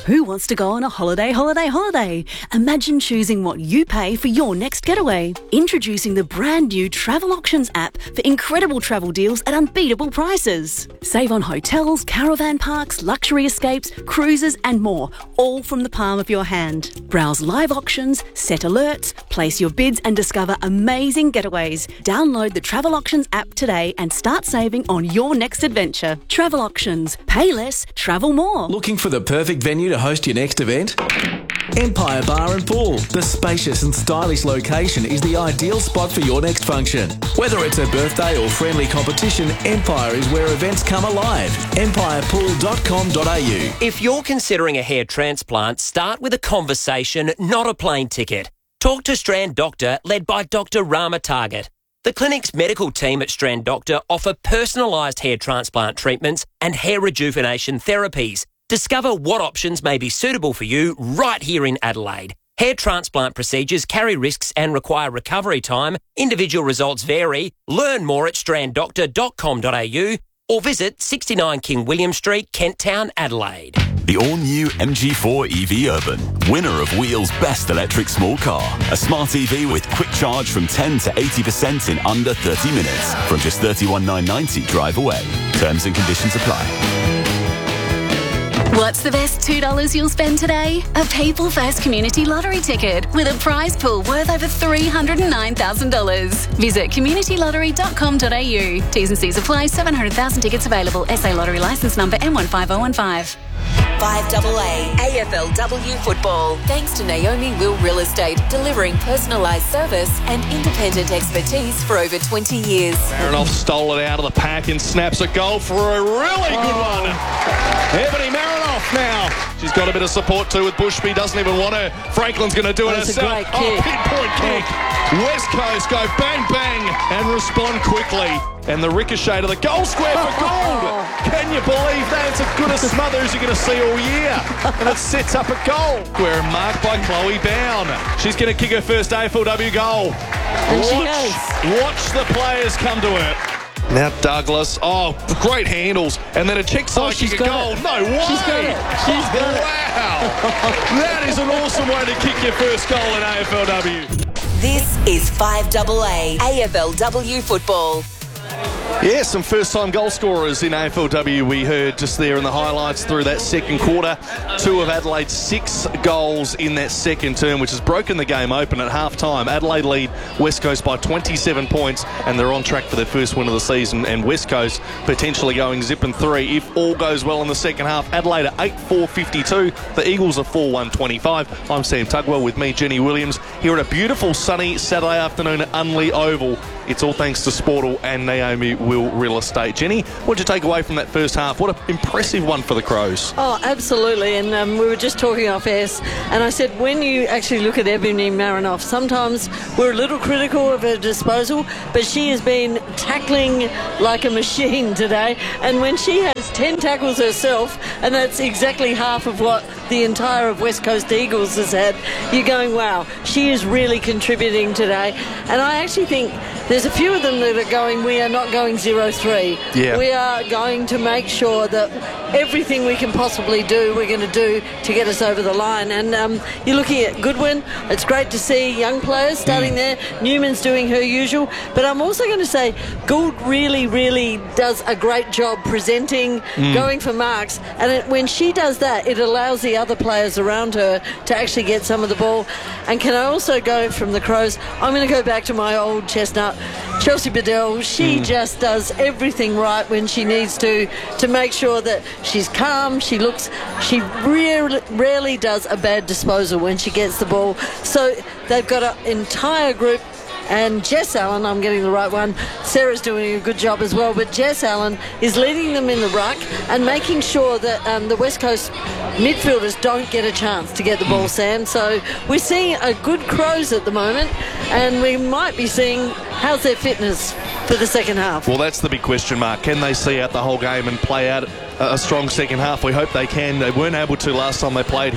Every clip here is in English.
Who wants to go on a holiday? Imagine choosing what you pay for your next getaway. Introducing the brand new Travel Auctions app for incredible travel deals at unbeatable prices. Save on hotels, caravan parks, luxury escapes, cruises and more, all from the palm of your hand. Browse live auctions, set alerts, place your bids and discover amazing getaways. Download the Travel Auctions app today and start saving on your next adventure. Travel Auctions. Pay less, travel more. Looking for the perfect venue to host your next event? Empire Bar and Pool. The spacious and stylish location is the ideal spot for your next function. Whether it's a birthday or friendly competition, Empire is where events come alive. empirepool.com.au. If you're considering a hair transplant, start with a conversation, not a plane ticket. Talk to Strand Doctor, led by Dr. Rama Target. The clinic's medical team at Strand Doctor offer personalised hair transplant treatments and hair rejuvenation therapies. Discover what options may be suitable for you right here in Adelaide. Hair transplant procedures carry risks and require recovery time. Individual results vary. Learn more at stranddoctor.com.au or visit 69 King William Street, Kent Town, Adelaide. The all-new MG4 EV Urban, winner of Wheel's Best Electric Small Car. A smart EV with quick charge from 10 to 80% in under 30 minutes. From just $31,990 drive away. Terms and conditions apply. What's the best $2 you'll spend today? A People First Community Lottery ticket with a prize pool worth over $309,000. Visit communitylottery.com.au. T's and C's apply. 700,000 tickets available. SA Lottery licence number M15015. 5AA AFLW football. Thanks to Naomi Will Real Estate, delivering personalised service and independent expertise for over 20 years. Marinoff stole it out of the pack and snaps a goal for a really good one. Ebony Marinoff now. She's got a bit of support too with Bushby. Doesn't even want her. Franklin's going to do it herself. A great kick. Pinpoint kick. West Coast go bang bang and respond quickly. And the ricochet to the goal square for Gould. Can you believe that? It's as good a smother as you're going to see all year. And it sets up a goal. Square marked by Chloe Bown. She's going to kick her first AFLW goal. And Watch the players come to her. Now Douglas. Oh, great handles. And then a check side kick a goal. No way. She's got it. She's got it. Wow. That is an awesome way to kick your first goal in AFLW. This is 5AA AFLW football. Yeah, some first-time goal scorers in AFLW we heard just there in the highlights through that second quarter. Two of Adelaide's 6 goals in that second term, which has broken the game open at half-time. Adelaide lead West Coast by 27 points, and they're on track for their first win of the season, and West Coast potentially going zipping 3 if all goes well in the second half. Adelaide are 8-4-52. The Eagles are 4-1-25. I'm Sam Tugwell with me, Jenny Williams, here at a beautiful sunny Saturday afternoon at Unley Oval. It's all thanks to Sportal and Naomi Will Real Estate. Jenny, what did you take away from that first half? What an impressive one for the Crows. Oh, absolutely. And we were just talking off air, and I said, when you actually look at Ebony Marinoff, sometimes we're a little critical of her disposal, but she has been tackling like a machine today. And when she has 10 tackles herself, and that's exactly half of what the entire of West Coast Eagles has had, you're going, wow, she is really contributing today. And I actually think there's a few of them that are going, we are not going 0-3. Yeah. We are going to make sure that everything we can possibly do, we're going to do to get us over the line. And you're looking at Goodwin. It's great to see young players starting there. Newman's doing her usual. But I'm also going to say Gould really, really does a great job presenting, going for marks. And when she does that, it allows the other players around her to actually get some of the ball. And can I also go from the Crows? I'm going to go back to my old chestnut, Chelsea Bedell. She just does everything right when she needs to make sure that she's calm. She rarely does a bad disposal when she gets the ball. So they've got an entire group. And Jess Allen, I'm getting the right one, Sarah's doing a good job as well, but Jess Allen is leading them in the ruck and making sure that the West Coast midfielders don't get a chance to get the ball, Sam. So we're seeing a good Crows at the moment, and we might be seeing how's their fitness for the second half. Well, that's the big question mark. Can they see out the whole game and play out a strong second half? We hope they can. They weren't able to last time they played here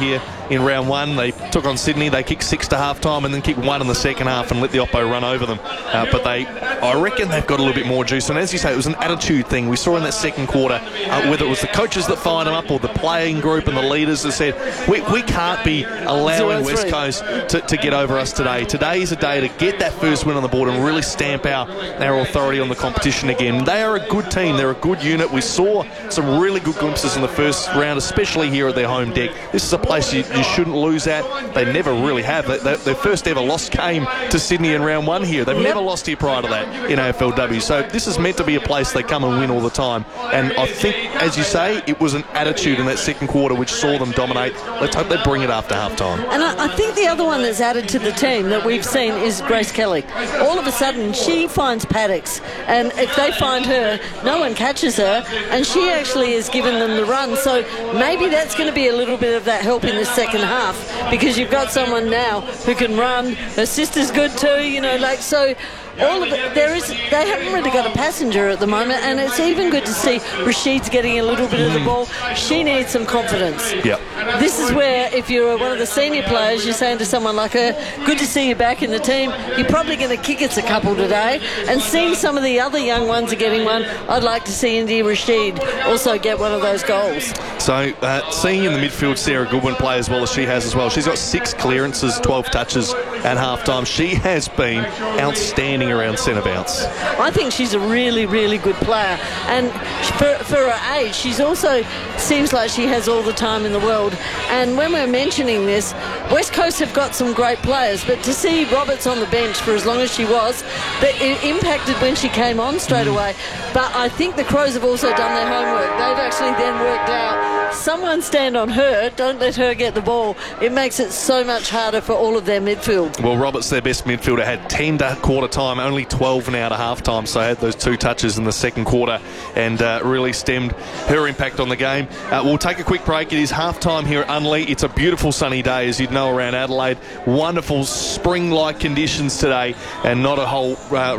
in round one. They took on Sydney. They kicked 6 to half-time and then kicked 1 in the second half and let the Oppo run over them. But I reckon they've got a little bit more juice. And as you say, it was an attitude thing. We saw in that second quarter, whether it was the coaches that fired them up or the playing group and the leaders that said, we can't be allowing West Coast to get over us today. Today is a day to get that first win on the board and really stamp out our authority on the competition again. They are a good team. They're a good unit. We saw some really good glimpses in the first round, especially here at their home deck. This is a place you shouldn't lose at. They never really have. Their first ever loss came to Sydney in round one here. They've never lost here prior to that in AFLW. So this is meant to be a place they come and win all the time. And I think, as you say, it was an attitude in that second quarter which saw them dominate. Let's hope they bring it after half-time. And I think the other one that's added to the team that we've seen is Grace Kelly. All of a sudden, she finds Paddocks. And if they find her, no one catches her. And she actually has given them the run. So maybe that's going to be a little bit of that help in the second half, because you've got someone now who can run. Her sister's good too, so all of it, they haven't really got a passenger at the moment, and it's even good to see Rashid's getting a little bit of the ball. She needs some confidence. Yep. This is where, if you're one of the senior players, you're saying to someone like her, good to see you back in the team. You're probably going to kick us a couple today. And seeing some of the other young ones are getting one, I'd like to see India Rashid also get one of those goals. So seeing in the midfield Sarah Goodwin play as well as she has as well. She's got 6 clearances, 12 touches at half-time. She has been outstanding around centre bounce. I think she's a really, really good player. And for her age, she's also seems like she has all the time in the world. And when we're mentioning this, West Coast have got some great players, but to see Roberts on the bench for as long as she was, it impacted when she came on straight away. But I think the Crows have also done their homework. They've actually then worked out, someone stand on her, don't let her get the ball. It makes it so much harder for all of their midfield. Well, Roberts, their best midfielder, had 10 to quarter time, only 12 now to half time, so had those 2 touches in the second quarter and really stemmed her impact on the game. We'll take a quick break. It is half time here at Unley. It's a beautiful sunny day, as you'd know, around Adelaide. Wonderful spring-like conditions today and not a whole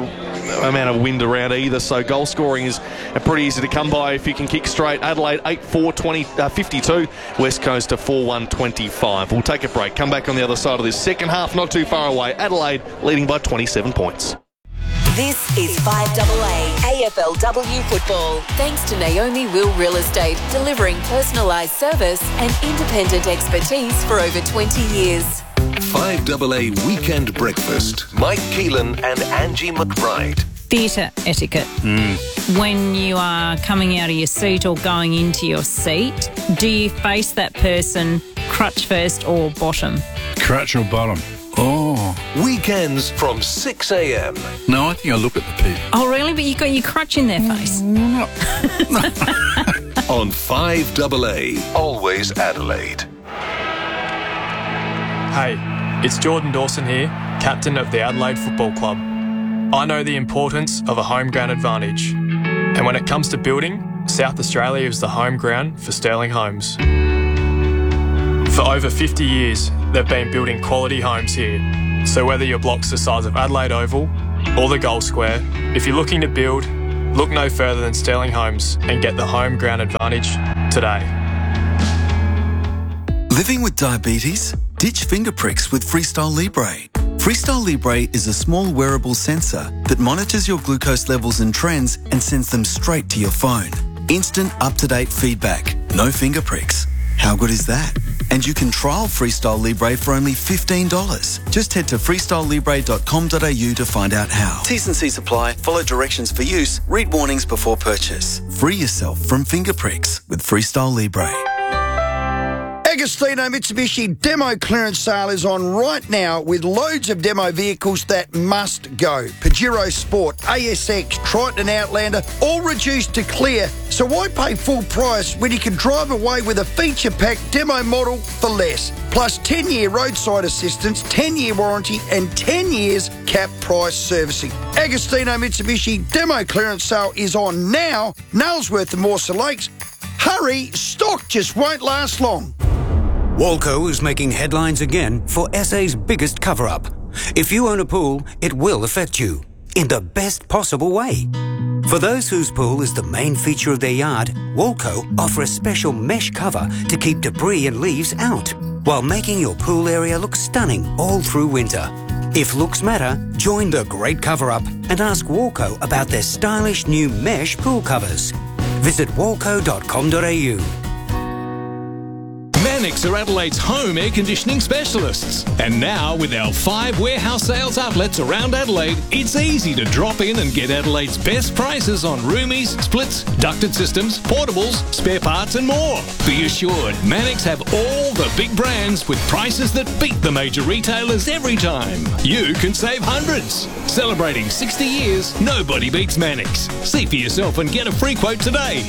amount of wind around either, so goal scoring is pretty easy to come by if you can kick straight. Adelaide 8-4, 52, West Coast to 4-1, 25. We'll take a break, come back on the other side of this second half, not too far away. Adelaide leading by 27 points. This is 5AA AFLW football. Thanks to Naomi Will Real Estate, delivering personalised service and independent expertise for over 20 years. 5AA Weekend Breakfast. Mike Keelan and Angie McBride. Theatre etiquette. When you are coming out of your seat or going into your seat, do you face that person crutch first or bottom? Crutch or bottom? Oh. Weekends from 6 a.m. No, I think I look at the people. Oh, really? But you got your crutch in their face? No. On 5AA, always Adelaide. Hey, it's Jordan Dawson here, captain of the Adelaide Football Club. I know the importance of a home ground advantage. And when it comes to building, South Australia is the home ground for Sterling Homes. For over 50 years, they've been building quality homes here. So whether your block's the size of Adelaide Oval or the Gold Square, if you're looking to build, look no further than Sterling Homes and get the home ground advantage today. Living with diabetes? Ditch finger pricks with Freestyle Libre. Freestyle Libre is a small wearable sensor that monitors your glucose levels and trends and sends them straight to your phone. Instant, up-to-date feedback. No finger pricks. How good is that? And you can trial Freestyle Libre for only $15. Just head to freestylelibre.com.au to find out how. T's and C's apply. Follow directions for use. Read warnings before purchase. Free yourself from finger pricks with Freestyle Libre. Agostino Mitsubishi demo clearance sale is on right now with loads of demo vehicles that must go. Pajero Sport, ASX, Triton Outlander, all reduced to clear. So why pay full price when you can drive away with a feature-packed demo model for less? Plus 10-year roadside assistance, 10-year warranty and 10 years cap price servicing. Agostino Mitsubishi demo clearance sale is on now. Nailsworth and Morsa Lakes. Hurry, stock just won't last long. Walco is making headlines again for SA's biggest cover-up. If you own a pool, it will affect you in the best possible way. For those whose pool is the main feature of their yard, Walco offer a special mesh cover to keep debris and leaves out. while making your pool area look stunning all through winter. If looks matter, join the great cover-up and ask Walco about their stylish new mesh pool covers. Visit walco.com.au. Mannix are Adelaide's home air conditioning specialists. And now, with our 5 warehouse sales outlets around Adelaide, it's easy to drop in and get Adelaide's best prices on roomies, splits, ducted systems, portables, spare parts and more. Be assured, Mannix have all the big brands with prices that beat the major retailers every time. You can save hundreds. Celebrating 60 years, nobody beats Mannix. See for yourself and get a free quote today.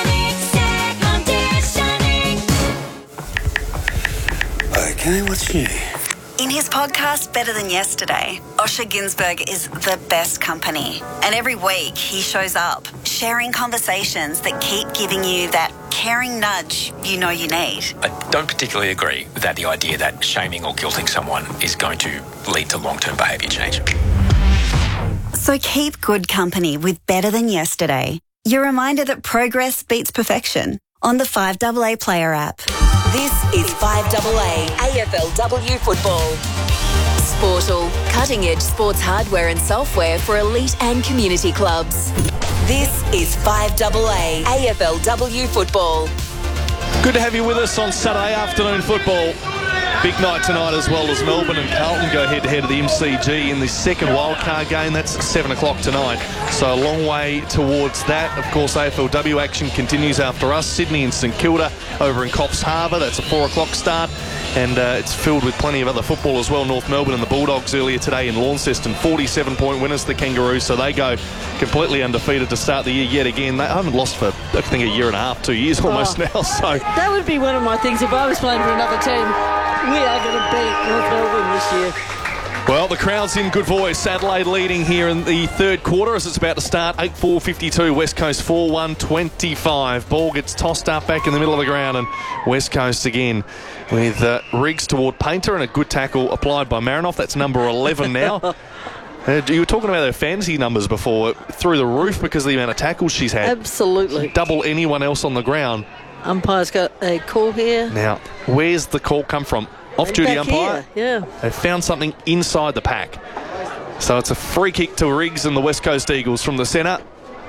Okay, what's new? In his podcast, Better Than Yesterday, Osher Günsberg is the best company. And every week he shows up, sharing conversations that keep giving you that caring nudge you know you need. I don't particularly agree that the idea that shaming or guilting someone is going to lead to long-term behaviour change. So keep good company with Better Than Yesterday. Your reminder that progress beats perfection on the 5AA Player app. This is 5AA AFLW Football. Sportal, cutting-edge sports hardware and software for elite and community clubs. This is 5AA AFLW Football. Good to have you with us on Saturday afternoon football. Big night tonight as well as Melbourne and Carlton go head-to-head at the MCG in the second wildcard game. That's 7 o'clock tonight. So a long way towards that. Of course, AFLW action continues after us. Sydney and St Kilda over in Coffs Harbour. That's a 4 o'clock start. And it's filled with plenty of other football as well. North Melbourne and the Bulldogs earlier today in Launceston. 47-point winners, the Kangaroos. So they go completely undefeated to start the year yet again. They haven't lost for, I think, a year and a half, 2 years almost now. So that would be one of my things if I was playing for another team. We are going to beat North Melbourne this year. Well, the crowd's in good voice. Adelaide leading here in the third quarter as it's about to start. 8-4-52, West Coast 4-1-25. Ball gets tossed up back in the middle of the ground and West Coast again with Riggs toward Painter and a good tackle applied by Marinoff. That's number 11 now. You were talking about her fantasy numbers before. Through the roof because of the amount of tackles she's had. Absolutely. Double anyone else on the ground. Umpire's got a call here. Now, where's the call come from? Off-duty umpire? Here. Yeah. They found something inside the pack. So it's a free kick to Riggs and the West Coast Eagles from the centre.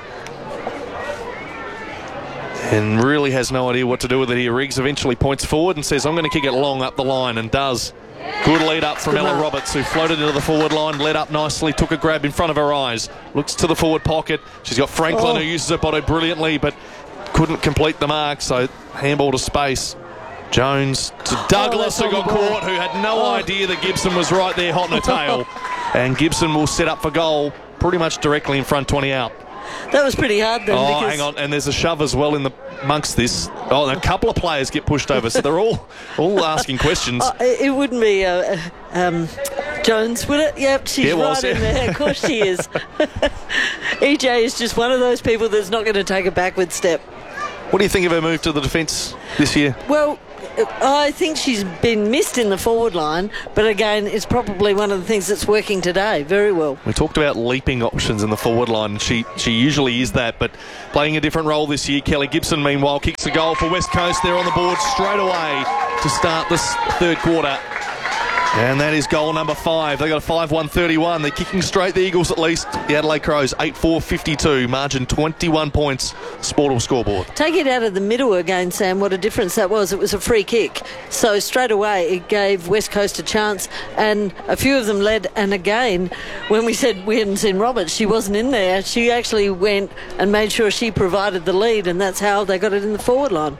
And really has no idea what to do with it here. Riggs eventually points forward and says, I'm going to kick it long up the line, and does. Good lead up from Ella Roberts, who floated into the forward line, led up nicely, took a grab in front of her eyes. Looks to the forward pocket. She's got Franklin, who uses her body brilliantly, but couldn't complete the mark, so handball to space. Jones to Douglas, who got caught, who had no idea that Gibson was right there hot in her tail. And Gibson will set up for goal pretty much directly in front, 20 out. That was pretty hard then. Oh, hang on, and there's a shove as well amongst this. Oh, and a couple of players get pushed over, so they're all asking questions. It wouldn't be Jones, would it? Yep, she's right in there. Of course she is. EJ is just one of those people that's not going to take a backward step. What do you think of her move to the defence this year? Well, I think she's been missed in the forward line, but again, it's probably one of the things that's working today very well. We talked about leaping options in the forward line. She usually is that, but playing a different role this year. Kelly Gibson, meanwhile, kicks the goal for West Coast. They're on the board straight away to start this third quarter. And that is goal number 5. They got a 5-1-31. They're kicking straight, the Eagles at least. The Adelaide Crows, 8-4-52. Margin 21 points. Sportal scoreboard. Take it out of the middle again, Sam. What a difference that was. It was a free kick. So straight away it gave West Coast a chance, and a few of them led. And again, when we said we hadn't seen Roberts, she wasn't in there. She actually went and made sure she provided the lead, and that's how they got it in the forward line.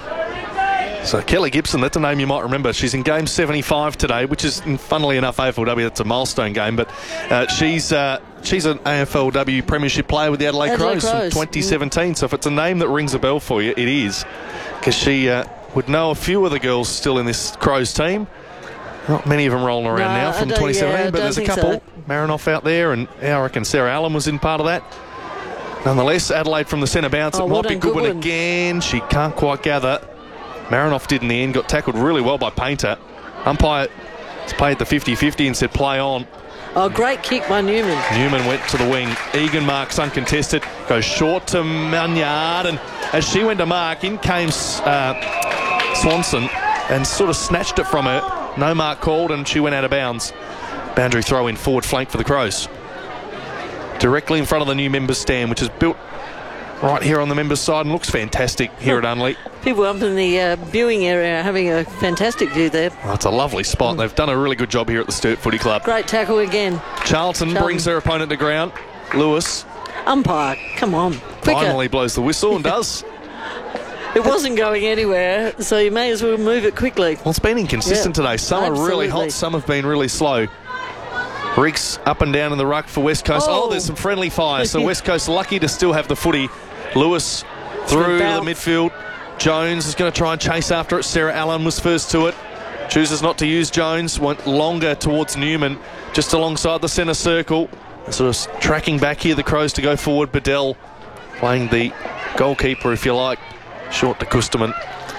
So Kelly Gibson, that's a name you might remember. She's in game 75 today, which is, funnily enough, AFLW, that's a milestone game, but she's an AFLW premiership player with the Adelaide Crows from 2017. So if it's a name that rings a bell for you, it is, because she would know a few of the girls still in this Crows team. Not many of them rolling around now from 2017, but there's a couple. So. Marinoff out there, and I reckon Sarah Allen was in part of that. Nonetheless, Adelaide from the centre bounce. It might be Goodwin again. She can't quite gather. Marinoff did in the end, got tackled really well by Painter. Umpire played the 50-50 and said play on. Oh, great kick by Newman. Newman went to the wing. Egan marks uncontested. Goes short to Munyard, and as she went to mark, in came Swanson. and sort of snatched it from her. No mark called, and she went out of bounds. Boundary throw in forward flank for the Crows. Directly in front of the new members stand, which is built right here on the members side and looks fantastic here at Unley. People up in the viewing area are having a fantastic view there. Oh, it's a lovely spot. They've done a really good job here at the Sturt Footy Club. Great tackle again. Charlton brings their opponent to ground. Lewis. Umpire, come on. Quicker. Finally blows the whistle and does. It wasn't going anywhere, so you may as well move it quickly. Well, it's been inconsistent today. Some are really hot, some have been really slow. Riggs up and down in the ruck for West Coast. Oh, there's some friendly fire, so West Coast lucky to still have the footy. Lewis through the midfield. Jones is going to try and chase after it. Sarah Allen was first to it. Chooses not to use Jones. Went longer towards Newman, just alongside the centre circle. Sort of tracking back here, the Crows to go forward. Bedell playing the goalkeeper, if you like. Short to Kusterman.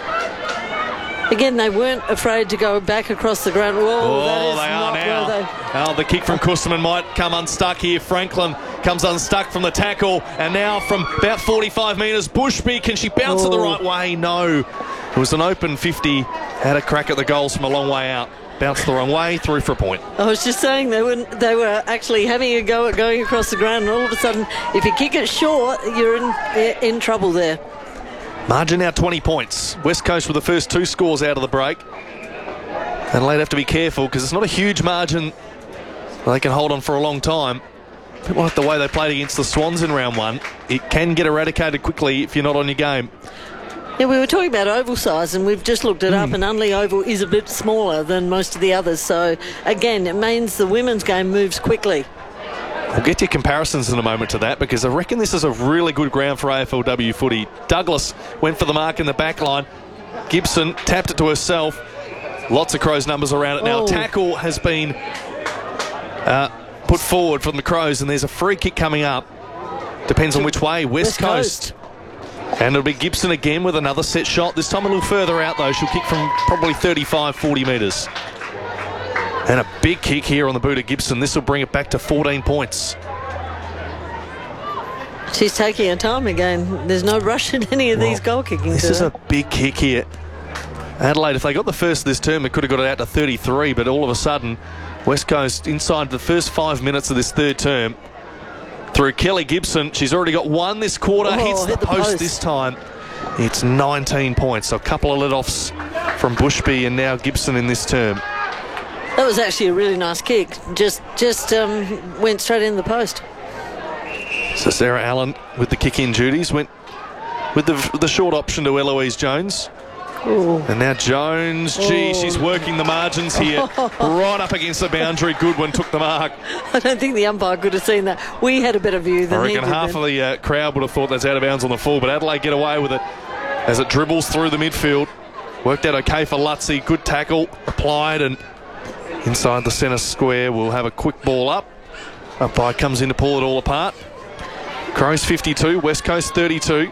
Again, they weren't afraid to go back across the ground. Whoa, that is they are not now. The kick from Kusterman might come unstuck here. Franklin comes unstuck from the tackle. And now from about 45 metres, Bushby, can she bounce it the right way? No. It was an open 50. Had a crack at the goals from a long way out. Bounced the wrong way, through for a point. I was just saying they were actually having a go at going across the ground, and all of a sudden, if you kick it short, you're in trouble there. Margin now 20 points. West Coast with the first 2 scores out of the break. Adelaide have to be careful because it's not a huge margin they can hold on for a long time. A bit like the way they played against the Swans in round 1. It can get eradicated quickly if you're not on your game. Yeah, we were talking about oval size, and we've just looked it up, and Unley Oval is a bit smaller than most of the others. So, again, it means the women's game moves quickly. We'll get your comparisons in a moment to that, because I reckon this is a really good ground for AFLW footy. Douglas went for the mark in the back line. Gibson tapped it to herself. Lots of Crows numbers around it now. Tackle has been put forward from the Crows, and there's a free kick coming up. Depends on which way. West Coast. And it'll be Gibson again with another set shot. This time a little further out, though. She'll kick from probably 35, 40 metres. And a big kick here on the boot of Gibson. This will bring it back to 14 points. She's taking her time again. There's no rush in any of these goal kicking. This is a big kick here. Adelaide, if they got the first of this term, they could have got it out to 33, but all of a sudden, West Coast inside the first 5 minutes of this third term. Through Kelly Gibson. She's already got one this quarter. Hits the post this time. It's 19 points. So a couple of let-offs from Bushby and now Gibson in this term. That was actually a really nice kick. Just went straight in the post. So Sarah Allen with the kick-in duties went with the short option to Eloise Jones. Ooh. And now Jones, she's working the margins here. Right up against the boundary. Goodwin took the mark. I don't think the umpire could have seen that. We had a better view than I reckon he did. Half of the crowd would have thought that's out of bounds on the full, but Adelaide get away with it as it dribbles through the midfield. Worked out okay for Lutzy. Good tackle applied, and inside the centre square we'll have a quick ball up. Umpire comes in to pull it all apart. Crows 52, West Coast 32.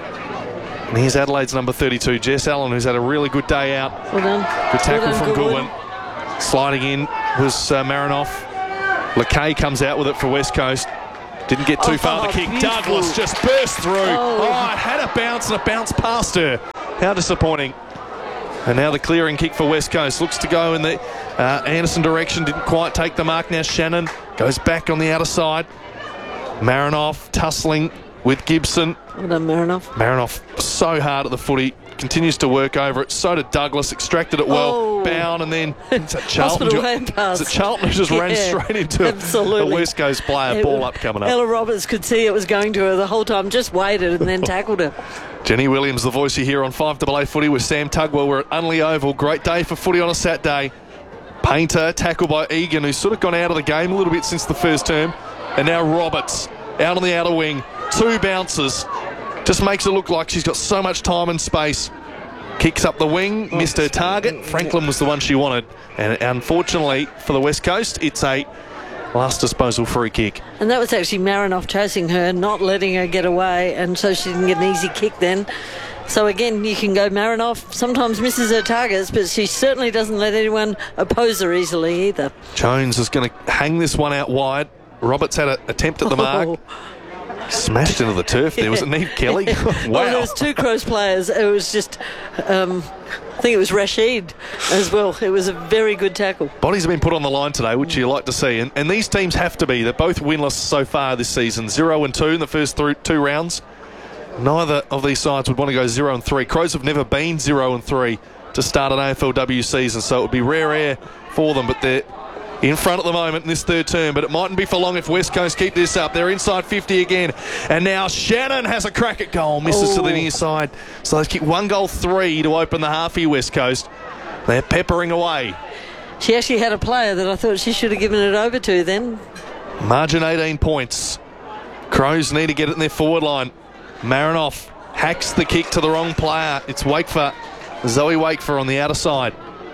And here's Adelaide's number 32, Jess Allen, who's had a really good day out. Well done. Good tackle well done, from Goodwin. Sliding in was Marinoff. LeKay comes out with it for West Coast. Didn't get too far the kick. Beautiful. Douglas just burst through. It had a bounce and it bounced past her. How disappointing. And now the clearing kick for West Coast. Looks to go in the Anderson direction. Didn't quite take the mark. Now Shannon goes back on the outer side. Marinoff tussling with Gibson. Well done, Marinoff. Marinoff so hard at the footy. Continues to work over it. So did Douglas. Extracted it well. Bound, and then it's a Charlton. Charlton just ran straight into the West Coast player. Ball up coming up. Ella Roberts could see it was going to her the whole time. Just waited and then tackled her. Jenny Williams, the voice you hear on 5AA Footy with Sam Tugwell. We're at Unley Oval. Great day for footy on a Saturday. Painter, tackled by Egan, who's sort of gone out of the game a little bit since the first term. And now Roberts out on the outer wing. 2 bounces. Just makes it look like she's got so much time and space. Kicks up the wing, missed her target. Franklin was the one she wanted. And unfortunately for the West Coast, it's a last disposal free kick. And that was actually Marinoff chasing her, not letting her get away, and so she didn't get an easy kick then. So again, you can go Marinoff. Sometimes misses her targets, but she certainly doesn't let anyone oppose her easily either. Jones is going to hang this one out wide. Roberts had an attempt at the mark. Smashed into the turf there. Was it Neve Kelly? Wow. Well, there was two Crows players. It was just, I think it was Rashid as well. It was a very good tackle. Bodies have been put on the line today, which you like to see. And these teams have to be. They're both winless so far this season. 0-2 in the first two rounds. Neither of these sides would want to go 0-3. Crows have never been 0-3 to start an AFLW season, so it would be rare air for them. But they're in front at the moment in this third term, but it mightn't be for long if West Coast keep this up. They're inside 50 again, and now Shannon has a crack at goal, misses to the near side. So they've kicked 1 goal 3 to open the half here, West Coast. They're peppering away. She actually had a player that I thought she should have given it over to then. Margin 18 points. Crows need to get it in their forward line. Marinoff hacks the kick to the wrong player. It's Wakefer, Zoe Wakefer on the outer side.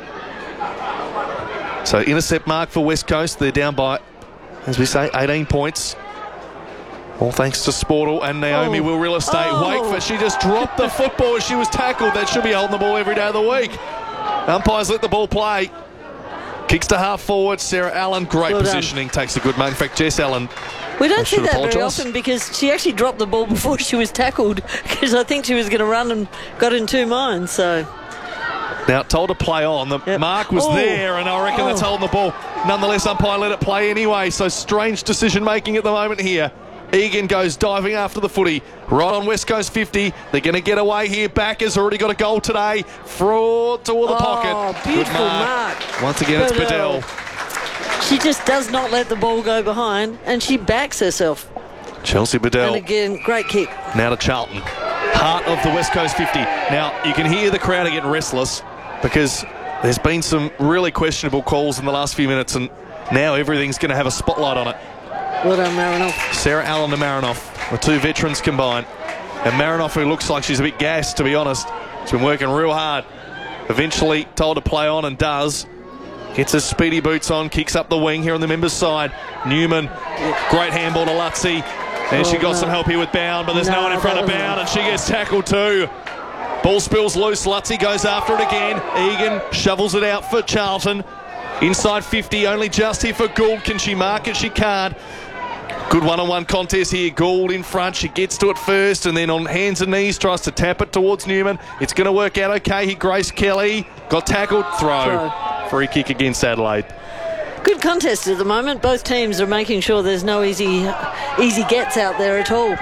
So intercept mark for West Coast. They're down by, as we say, 18 points. All thanks to Sportle and Naomi Will Real Estate. Wakefer, she just dropped the football as she was tackled. That should be holding the ball every day of the week. Umpires let the ball play. Kicks to half forward. Sarah Allen, great positioning. Takes a good mark. In fact, Jess Allen. We don't see that very often because she actually dropped the ball before she was tackled because I think she was going to run and got in two minds. So now told to play on. The mark was there, and I reckon that's holding the ball. Nonetheless, umpire let it play anyway. So strange decision making at the moment here. Egan goes diving after the footy. Right on West Coast 50. They're going to get away here. Backer's already got a goal today. Fraud toward the pocket. Beautiful mark. Once again, it's Bedell. She just does not let the ball go behind, and she backs herself. Chelsea Bedell. And again, great kick. Now to Charlton. Heart of the West Coast 50. Now, you can hear the crowd are getting restless because there's been some really questionable calls in the last few minutes, and now everything's going to have a spotlight on it. Well done, Marinoff. Sarah Allen to Marinoff, the two veterans combined. And Marinoff, who looks like she's a bit gassed, to be honest. She's been working real hard. Eventually told to play on and does. Gets her speedy boots on, kicks up the wing here on the members' side. Newman, great handball to Lutzi. And she got some help here with Bound, but there's no one in front of Bound, and she gets tackled too. Ball spills loose, Lutzi goes after it again. Egan shovels it out for Charlton. Inside 50, only just here for Gould. Can she mark it? She can't. Good one-on-one contest here. Gould in front. She gets to it first and then on hands and knees tries to tap it towards Newman. It's going to work out okay here. Grace Kelly got tackled. Throw. Free kick against Adelaide. Good contest at the moment. Both teams are making sure there's no easy gets out there at all.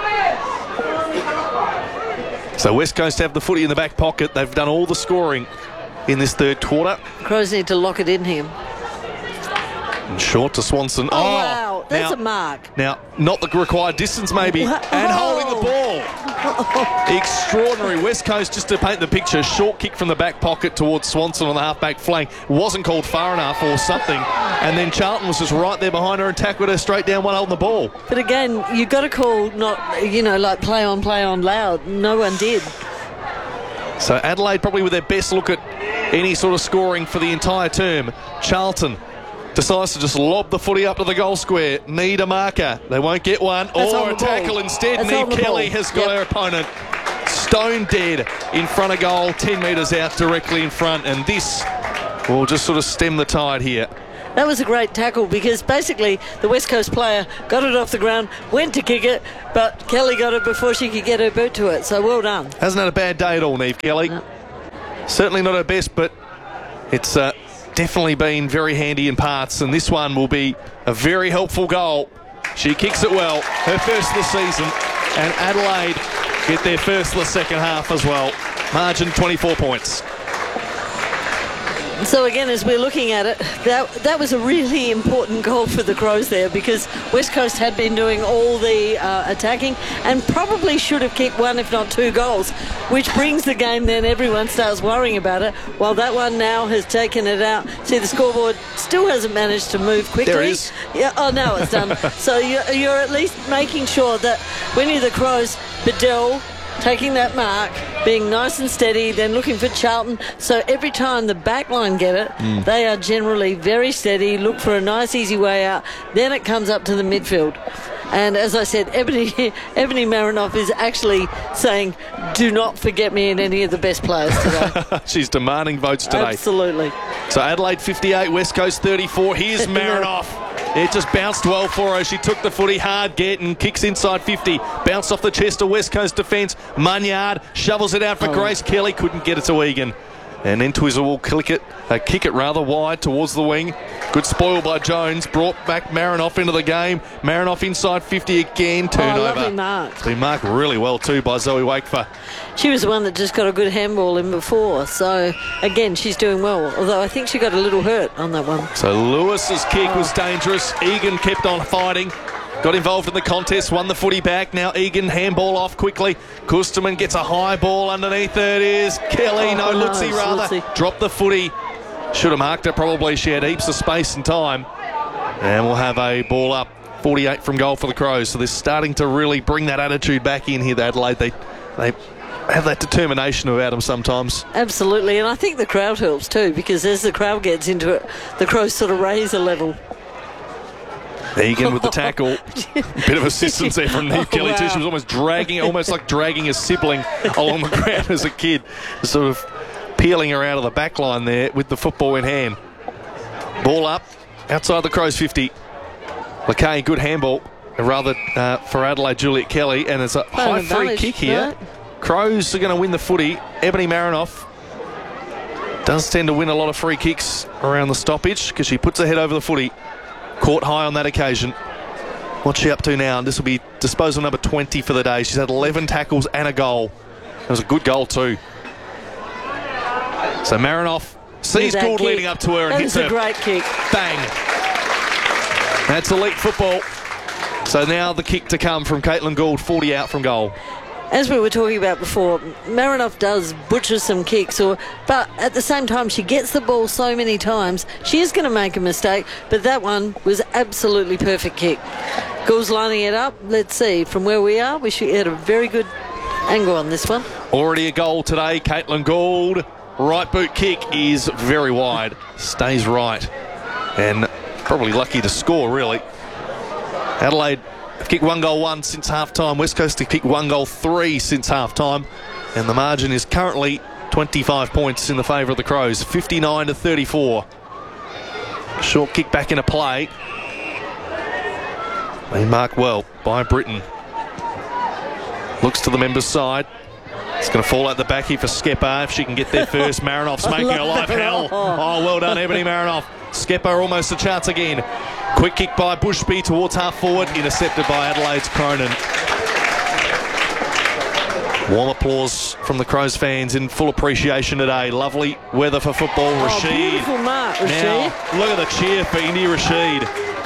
So West Coast have the footy in the back pocket. They've done all the scoring in this third quarter. Crows need to lock it in here. And short to Swanson. Oh, wow. That's a mark. Now, not the required distance maybe. And holding the ball. Extraordinary. West Coast, just to paint the picture, short kick from the back pocket towards Swanson on the half-back flank. Wasn't called far enough or something. And then Charlton was just right there behind her and tackled her straight down one holding the ball. But again, you've got to call not, like play on loud. No one did. So Adelaide probably with their best look at any sort of scoring for the entire term. Charlton decides to just lob the footy up to the goal square. Need a marker. They won't get one. Or a tackle instead. Neve Kelly has got her opponent stone dead in front of goal, 10 metres out directly in front. And this will just sort of stem the tide here. That was a great tackle because basically the West Coast player got it off the ground, went to kick it, but Kelly got it before she could get her boot to it. So well done. Hasn't had a bad day at all, Neve Kelly. No. Certainly not her best, but it's definitely been very handy in parts, and this one will be a very helpful goal. She kicks it well, her first of the season, and Adelaide get their first of the second half as well. Margin 24 points. So again, as we're looking at it, that was a really important goal for the Crows there because West Coast had been doing all the attacking and probably should have kicked one if not two goals, which brings the game then everyone starts worrying about it, while that one now has taken it out. See, the scoreboard still hasn't managed to move quickly. There it is. Yeah, oh, now it's done. So you're at least making sure that when you're the Crows, Bedell taking that mark, being nice and steady, then looking for Charlton. So every time the back line get it, they are generally very steady, look for a nice easy way out. Then it comes up to the midfield. And as I said, Ebony Marinoff is actually saying, do not forget me in any of the best players today. She's demanding votes today. Absolutely. So Adelaide 58, West Coast 34. Here's Marinoff. It just bounced well for her. She took the footy hard, and kicks inside 50. Bounced off the chest of West Coast defence. Munyard shovels it out for Grace Kelly. Couldn't get it to Egan. And then Twizzle will kick it rather wide towards the wing. Good spoil by Jones. Brought back Marinoff into the game. Marinoff inside 50 again. Turnover. Lovely mark. It's been marked really well too by Zoe Wakefer. She was the one that just got a good handball in before. So, again, she's doing well. Although I think she got a little hurt on that one. So Lewis's kick was dangerous. Egan kept on fighting. Got involved in the contest, won the footy back. Now Egan, handball off quickly. Kusterman gets a high ball underneath. There it is. Kelly, Lutzi rather. Dropped the footy. Should have marked it probably. She had heaps of space and time. And we'll have a ball up. 48 from goal for the Crows. So they're starting to really bring that attitude back in here, Adelaide. They have that determination about them sometimes. Absolutely. And I think the crowd helps too, because as the crowd gets into it, the Crows sort of raise a level. Egan with the tackle. Bit of assistance there from Neve Kelly too. She was almost dragging a sibling along the ground as a kid. Sort of peeling her out of the back line there with the football in hand. Ball up. Outside the Crows 50. Lakay, good handball. Rather for Adelaide, Juliet Kelly. And it's a high free kick here. Right. Crows are going to win the footy. Ebony Marinoff does tend to win a lot of free kicks around the stoppage because she puts her head over the footy. Caught high on that occasion. What's she up to now? And this will be disposal number 20 for the day. She's had 11 tackles and a goal. It was a good goal too. So Marinoff sees Gould leading up to her and hits her. That was a great kick. Bang. That's elite football. So now the kick to come from Caitlin Gould, 40 out from goal. As we were talking about before, Marinoff does butcher some kicks, but at the same time, she gets the ball so many times, she is going to make a mistake, but that one was absolutely perfect kick. Gould's lining it up. Let's see, from where we are, we should get a very good angle on this one. Already a goal today, Caitlin Gould. Right boot kick is very wide, stays right, and probably lucky to score, really. Adelaide have kicked 1-1 since half-time. West Coast have kicked 3 since half-time. And the margin is currently 25 points in the favour of the Crows. 59-34. Short kick back into play. They mark well by Britton. Looks to the members' side. It's going to fall out the back here for Skepper if she can get there first. Marinoff's making her life hell. Oh, well done, Ebony Marinoff. Skepper almost a chance again. Quick kick by Bushby towards half forward, intercepted by Adelaide's Cronin. Warm applause from the Crows fans in full appreciation today. Lovely weather for football. Rashid. Beautiful mark, Rashid. Now, look at the cheer for Indy Rashid.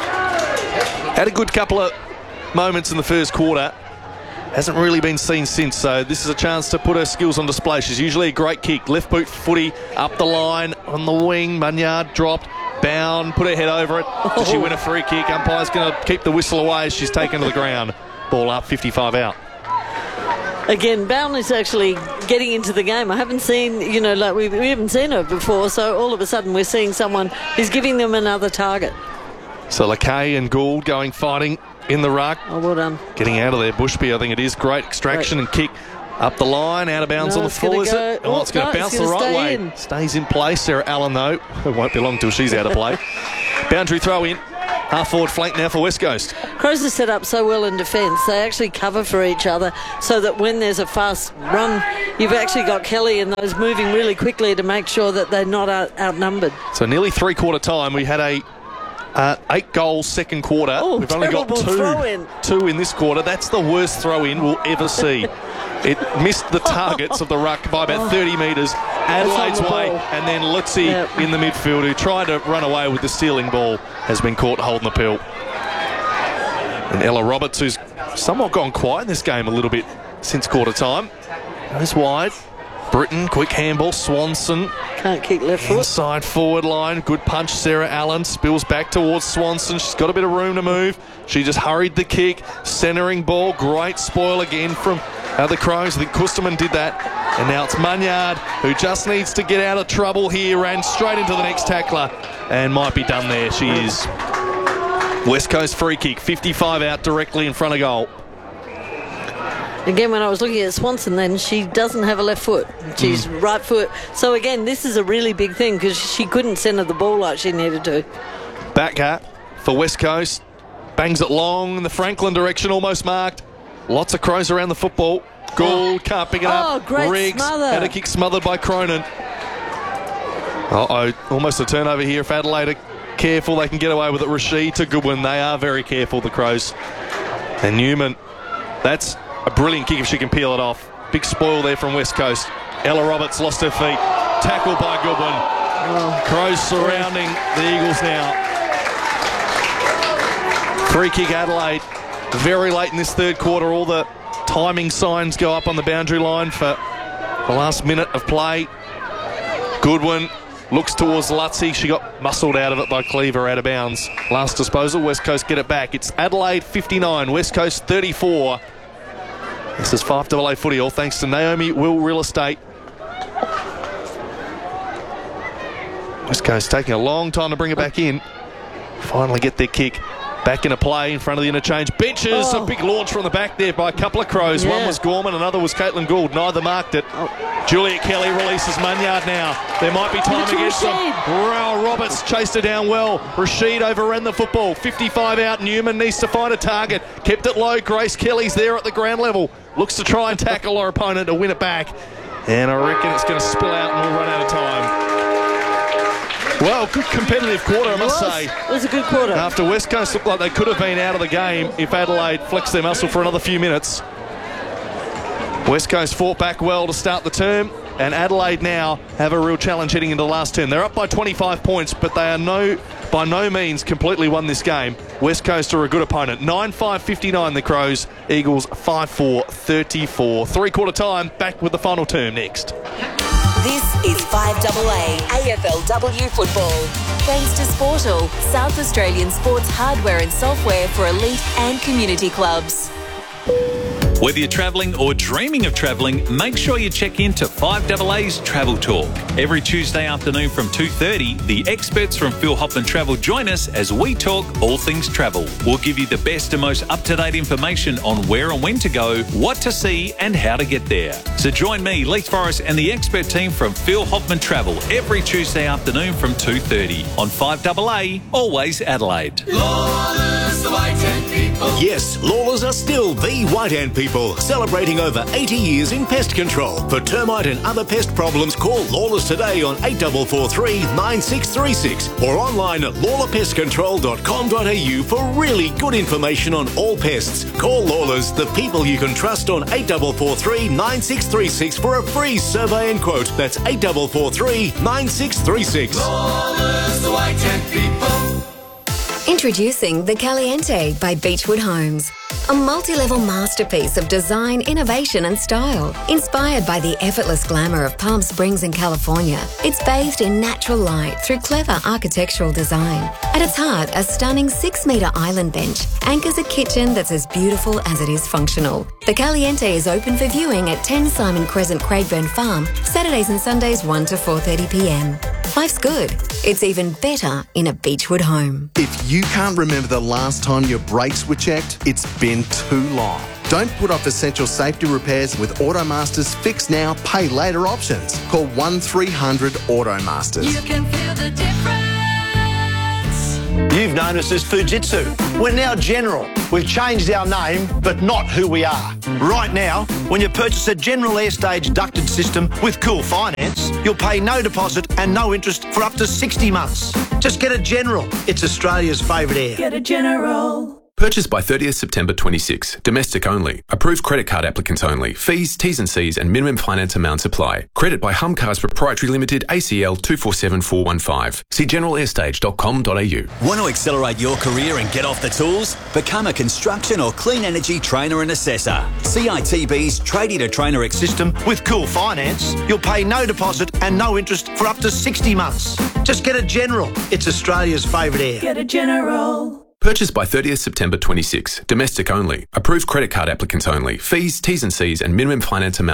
Had a good couple of moments in the first quarter. Hasn't really been seen since, so this is a chance to put her skills on display. She's usually a great kick. Left boot footy up the line on the wing. Munyard dropped. Bound, put her head over it. Did she win a free kick? Umpire's going to keep the whistle away as she's taken to the ground. Ball up, 55 out. Again, Bound is actually getting into the game. I haven't seen, we haven't seen her before, so all of a sudden we're seeing someone who's giving them another target. So Lakay and Gould going fighting in the ruck. Oh, well done. Getting out of there. Bushby, I think it is. Great extraction and kick. Up the line, out of bounds on the full, is it? Oh, it's going to bounce the right way. Stays in place. Sarah Allen, though. It won't be long till she's out of play. Boundary throw in. Half forward flank now for West Coast. Crows are set up so well in defence. They actually cover for each other so that when there's a fast run, you've actually got Kelly and those moving really quickly to make sure that they're not outnumbered. So nearly three-quarter time. We had a 8-goal second quarter. Oh, we've only got two in this quarter. That's the worst throw-in we'll ever see. It missed the targets of the ruck by about 30 metres. Adelaide's way, and then Lutzi in the midfield, who tried to run away with the stealing ball, has been caught holding the pill. And Ella Roberts, who's somewhat gone quiet in this game a little bit since quarter time, goes wide. Britton, quick handball. Swanson can't kick left foot. Inside forward line. Good punch. Sarah Allen spills back towards Swanson. She's got a bit of room to move. She just hurried the kick. Centering ball. Great spoil again from the Crows. I think Kusterman did that. And now it's Munyard, who just needs to get out of trouble here. Ran straight into the next tackler and might be done there. She is. West Coast free kick. 55 out directly in front of goal. Again, when I was looking at Swanson then, she doesn't have a left foot. She's right foot. So again, this is a really big thing because she couldn't centre the ball like she needed to. Backer for West Coast. Bangs it long in the Franklin direction, almost marked. Lots of Crows around the football. Gould can't pick it up. Great Riggs smother. had a kick smothered by Cronin. Almost a turnover here. If Adelaide are careful, they can get away with it. Rashid to Goodwin. They are very careful, the Crows. And Newman, that's a brilliant kick if she can peel it off. Big spoil there from West Coast. Ella Roberts lost her feet. Tackled by Goodwin. Crows surrounding the Eagles now. Free kick Adelaide. Very late in this third quarter. All the timing signs go up on the boundary line for the last minute of play. Goodwin looks towards Lutzi. She got muscled out of it by Cleaver, out of bounds. Last disposal, West Coast get it back. It's Adelaide 59, West Coast 34. This is 5AA footy, all thanks to Naomi Will Real Estate. West Coast taking a long time to bring it back in. Finally get their kick. Back into play in front of the interchange benches. A big launch from the back there by a couple of Crows. One was Gorman, another was Caitlin Gould. Neither marked it. Juliet Kelly releases Munyard now. There might be time against them. Roberts chased her down well. Rashid overran the football. 55 out. Newman needs to find a target. Kept it low. Grace Kelly's there at the ground level. Looks to try and tackle her opponent to win it back. And I reckon it's going to spill out and we'll run out of time. Well, good competitive quarter, I must say. It was a good quarter. After West Coast looked like they could have been out of the game if Adelaide flexed their muscle for another few minutes. West Coast fought back well to start the term, and Adelaide now have a real challenge heading into the last term. They're up by 25 points, but they are by no means completely won this game. West Coast are a good opponent. 9-5-59 the Crows. Eagles 5-4-34. Three-quarter time, back with the final term next. This is 5AA AFLW football. Thanks to Sportal, South Australian sports hardware and software for elite and community clubs. Whether you're travelling or dreaming of travelling, make sure you check in to 5AA's Travel Talk. Every Tuesday afternoon from 2:30, the experts from Phil Hoffman Travel join us as we talk all things travel. We'll give you the best and most up-to-date information on where and when to go, what to see and how to get there. So join me, Leith Forrest and the expert team from Phil Hoffman Travel every Tuesday afternoon from 2:30 on 5AA, always Adelaide. Lawlers, the White Ant people. Yes, Lawlers are still the White Ant people, celebrating over 80 years in pest control. For termite and other pest problems, call Lawlers today on 8443 9636 or online at lawlerpestcontrol.com.au for really good information on all pests. Call Lawlers, the people you can trust, on 8443 9636 for a free survey and quote. That's 8443 9636. Lawlers, the White Ant people. Introducing the Caliente by Beechwood Homes. A multi-level masterpiece of design, innovation and style. Inspired by the effortless glamour of Palm Springs in California, it's bathed in natural light through clever architectural design. At its heart, a stunning 6-metre island bench anchors a kitchen that's as beautiful as it is functional. The Caliente is open for viewing at 10 Simon Crescent, Craigburn Farm, Saturdays and Sundays 1 to 4:30pm. Life's good. It's even better in a Beechwood home. If you can't remember the last time your brakes were checked, it's been too long. Don't put off essential safety repairs with Automasters Fix Now, Pay Later options. Call 1300 Automasters. You can feel the difference. You've known us as Fujitsu. We're now General. We've changed our name, but not who we are. Right now, when you purchase a General Airstage ducted system with Cool Finance, you'll pay no deposit and no interest for up to 60 months. Just get a General. It's Australia's favourite air. Get a General. Purchase by 30th September 26. Domestic only. Approved credit card applicants only. Fees, T's and C's and minimum finance amounts apply. Credit by Humcars Proprietary Limited, ACL 247415. See generalairstage.com.au. Want to accelerate your career and get off the tools? Become a construction or clean energy trainer and assessor. CITB's Tradie to Trainer System with Cool Finance, you'll pay no deposit and no interest for up to 60 months. Just get a General. It's Australia's favourite air. Get a General. Purchase by 30th September 26. Domestic only. Approved credit card applicants only. Fees, T's and C's and minimum finance amounts